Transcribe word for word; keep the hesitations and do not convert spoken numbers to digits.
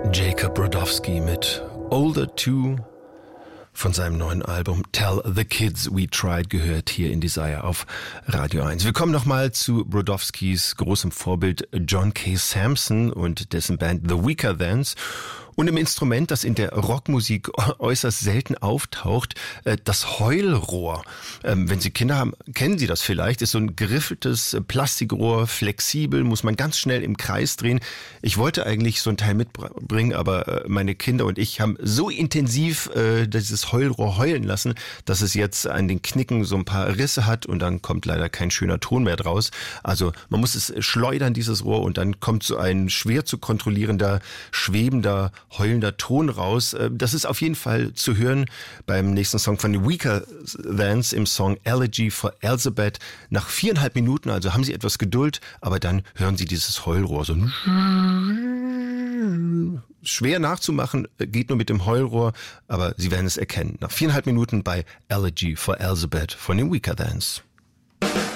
Jacob Brodowski mit Older Two von seinem neuen Album Tell the Kids We Tried gehört hier in Desire auf Radio eins. Wir kommen nochmal zu Brodowskis großem Vorbild John K. Samson und dessen Band The Weakerthans und im Instrument, das in der Rockmusik äußerst selten auftaucht, das Heulrohr. Wenn Sie Kinder haben, kennen Sie das vielleicht. Ist so ein geriffeltes Plastikrohr, flexibel, muss man ganz schnell im Kreis drehen. Ich wollte eigentlich so ein Teil mitbringen, aber meine Kinder und ich haben so intensiv dieses Heulrohr heulen lassen, dass es jetzt an den Knicken so ein paar Risse hat und dann kommt leider kein schöner Ton mehr draus. Also man muss es schleudern, dieses Rohr, und dann kommt so ein schwer zu kontrollierender, schwebender, heulender Ton raus. Das ist auf jeden Fall zu hören beim nächsten Song von The Weakerthans im Song Elegy for Elizabeth. Nach viereinhalb Minuten, also haben Sie etwas Geduld, aber dann hören Sie dieses Heulrohr so schwer nachzumachen, geht nur mit dem Heulrohr, aber Sie werden es erkennen. Nach viereinhalb Minuten bei Elegy for Elizabeth von den Weakerthans.